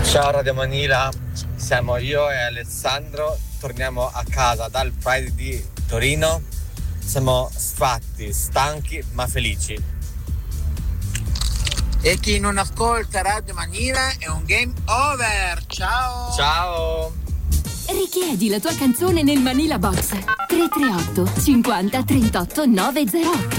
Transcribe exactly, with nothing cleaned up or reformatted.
Ciao Radio Manila, siamo io e Alessandro, torniamo a casa dal Pride di Torino, siamo sfatti, stanchi ma felici. E chi non ascolta Radio Manila è un game over. Ciao. Ciao. Richiedi la tua canzone nel Manila Box tre tre otto cinquanta trentotto novecentotto.